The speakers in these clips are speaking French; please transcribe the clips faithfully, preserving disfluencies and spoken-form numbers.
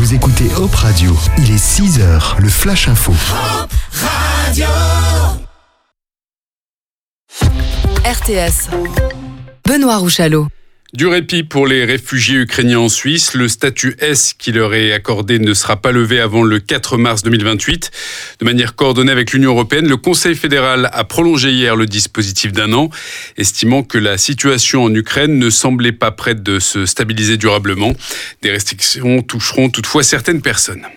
Vous écoutez Hop Radio. Il est six heures, le Flash Info. Hop Radio. R T S. Benoît Rouchalot. Du répit pour les réfugiés ukrainiens en Suisse. Le statut S qui leur est accordé ne sera pas levé avant le quatre mars deux mille vingt-huit. De manière coordonnée avec l'Union européenne, le Conseil fédéral a prolongé hier le dispositif d'un an, estimant que la situation en Ukraine ne semblait pas prête de se stabiliser durablement. Des restrictions toucheront toutefois certaines personnes.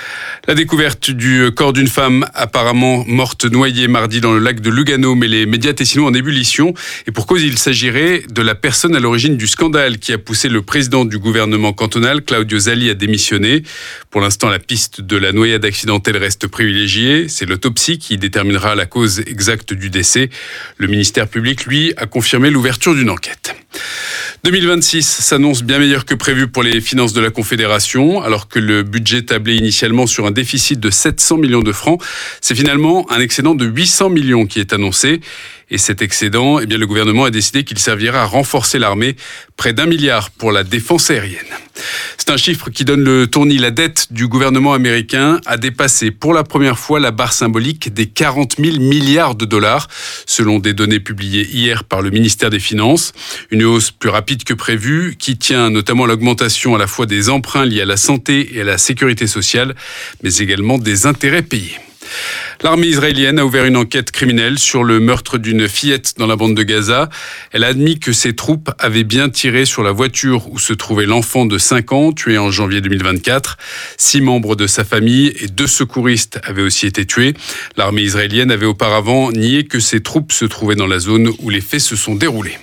La découverte du corps d'une femme apparemment morte noyée mardi dans le lac de Lugano met les médias tessinois en ébullition. Et pour cause, il s'agirait de la personne à l'origine du scandale qui a poussé le président du gouvernement cantonal, Claudio Zali, à démissionner. Pour l'instant, la piste de la noyade accidentelle reste privilégiée. C'est l'autopsie qui déterminera la cause exacte du décès. Le ministère public, lui, a confirmé l'ouverture d'une enquête. deux mille vingt-six s'annonce bien meilleur que prévu pour les finances de la Confédération. Alors que le budget tablait initialement sur un déficit de sept cents millions de francs, c'est finalement un excédent de huit cents millions qui est annoncé. Et cet excédent, eh bien, le gouvernement a décidé qu'il servira à renforcer l'armée, près d'un milliard pour la défense aérienne. C'est un chiffre qui donne le tournis. La dette du gouvernement américain a dépassé pour la première fois la barre symbolique des quarante mille milliards de dollars, selon des données publiées hier par le ministère des Finances. Une hausse plus rapide que prévue, qui tient notamment à l'augmentation à la fois des emprunts liés à la santé et à la sécurité sociale, mais également des intérêts payés. L'armée israélienne a ouvert une enquête criminelle sur le meurtre d'une fillette dans la bande de Gaza. Elle a admis que ses troupes avaient bien tiré sur la voiture où se trouvait l'enfant de cinq ans, tué en janvier deux mille vingt-quatre. Six membres de sa famille et deux secouristes avaient aussi été tués. L'armée israélienne avait auparavant nié que ses troupes se trouvaient dans la zone où les faits se sont déroulés.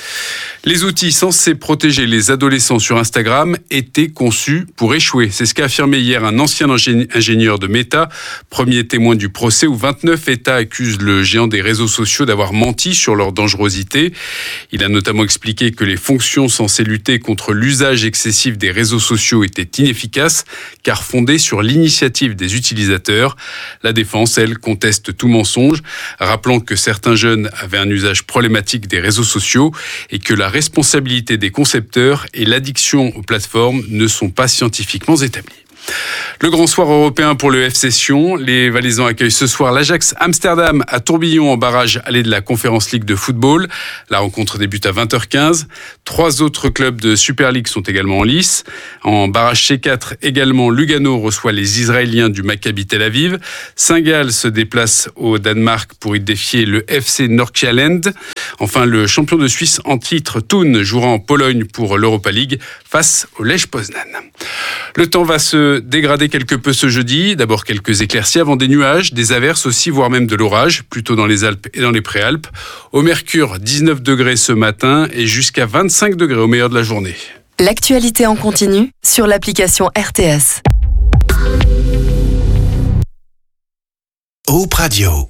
Les outils censés protéger les adolescents sur Instagram étaient conçus pour échouer. C'est ce qu'a affirmé hier un ancien ingénieur de Meta, premier témoin du procès où vingt-neuf États accusent le géant des réseaux sociaux d'avoir menti sur leur dangerosité. Il a notamment expliqué que les fonctions censées lutter contre l'usage excessif des réseaux sociaux étaient inefficaces, car fondées sur l'initiative des utilisateurs. La défense, elle, conteste tout mensonge, rappelant que certains jeunes avaient un usage problématique des réseaux sociaux et que la responsabilité des concepteurs et l'addiction aux plateformes ne sont pas scientifiquement établies. Le grand soir européen pour le F C Sion. Les Valaisans accueillent ce soir l'Ajax Amsterdam à Tourbillon en barrage aller de la Conference League de football. La rencontre débute à vingt heures quinze. Trois autres clubs de Super League sont également en lice. En barrage C quatre, également, Lugano reçoit les Israéliens du Maccabi Tel Aviv. Saint-Gall se déplace au Danemark pour y défier le F C Nordsjælland. Enfin, le champion de Suisse en titre, Thun, jouera en Pologne pour l'Europa League face au Lech Poznan. Le temps va se dégrader quelque peu ce jeudi. D'abord quelques éclaircies avant des nuages, des averses aussi, voire même de l'orage, plutôt dans les Alpes et dans les Préalpes. Au Mercure, dix-neuf degrés ce matin et jusqu'à vingt-cinq degrés au meilleur de la journée. L'actualité en continu sur l'application R T S. Hop Radio.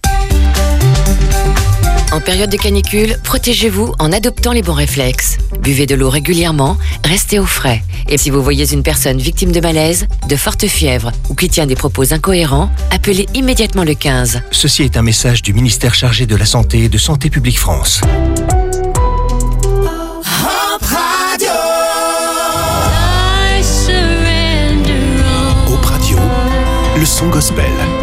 En période de canicule, protégez-vous en adoptant les bons réflexes. Buvez de l'eau régulièrement, restez au frais. Et si vous voyez une personne victime de malaise, de forte fièvre ou qui tient des propos incohérents, appelez immédiatement le quinze. Ceci est un message du ministère chargé de la Santé et de Santé publique France. Hop Radio. Hop Radio, le son gospel.